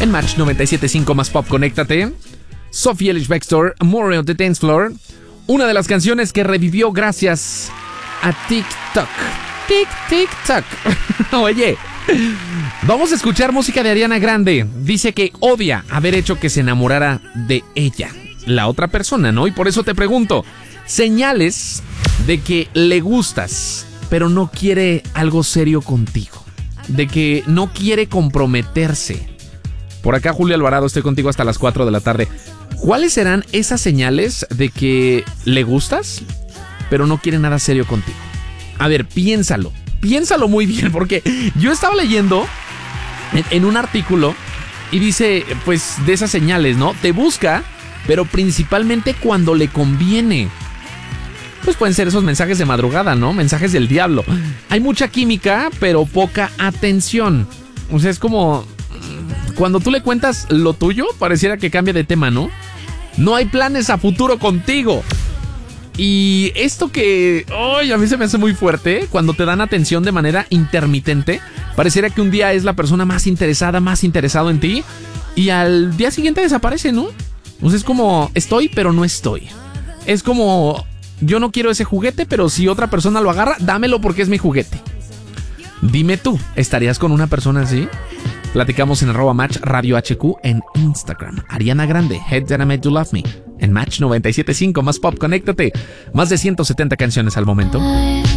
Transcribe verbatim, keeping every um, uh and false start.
En Match noventa y siete punto cinco más pop, conéctate. Sophie Ellis-Bextor, More on the Dance Floor. Una de las canciones que revivió gracias a TikTok. Tic, tic, toc. Oye, vamos a escuchar música de Ariana Grande. Dice que odia haber hecho que se enamorara de ella, la otra persona, ¿no? Y por eso te pregunto, señales de que le gustas, pero no quiere algo serio contigo, de que no quiere comprometerse. Por acá, Julio Alvarado, estoy contigo hasta las cuatro de la tarde. ¿Cuáles serán esas señales de que le gustas, pero no quiere nada serio contigo? A ver, piénsalo, piénsalo muy bien, porque yo estaba leyendo en, en un artículo y dice, pues, de esas señales, ¿no? Te busca, pero principalmente cuando le conviene. Pues pueden ser esos mensajes de madrugada, ¿no? Mensajes del diablo. Hay mucha química, pero poca atención. O sea, es como cuando tú le cuentas lo tuyo, pareciera que cambia de tema, ¿no? No hay planes a futuro contigo. Y esto que, ay, a mí se me hace muy fuerte, cuando te dan atención de manera intermitente, pareciera que un día es la persona más interesada, más interesado en ti, y al día siguiente desaparece, ¿no? O sea, es como, estoy, pero no estoy. Es como, yo no quiero ese juguete, pero si otra persona lo agarra, dámelo porque es mi juguete. Dime tú, ¿estarías con una persona así? Platicamos en arroba Match Radio H Q en Instagram. Ariana Grande, Head That I Made You Love Me. En Match noventa y siete punto cinco más pop, conéctate. Más de ciento setenta canciones al momento.